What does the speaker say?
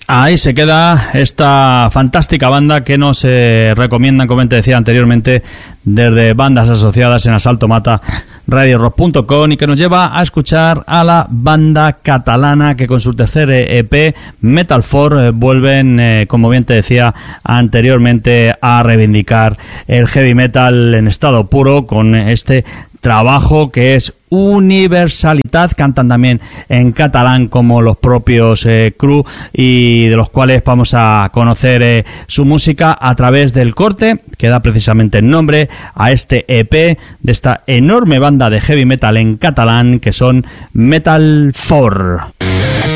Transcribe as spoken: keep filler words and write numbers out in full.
Ahí se queda esta fantástica banda que nos eh, recomiendan, como te decía anteriormente, desde bandas asociadas en Asalto Mata, radio rock punto com, y que nos lleva a escuchar a la banda catalana que con su tercer E P, Metal For, eh, vuelven, eh, como bien te decía anteriormente, a reivindicar el heavy metal en estado puro con este trabajo que es Universalitat. Cantan también en catalán como los propios eh, Crew, y de los cuales vamos a conocer eh, su música a través del corte que da precisamente el nombre a este E P de esta enorme banda de heavy metal en catalán que son Metal For.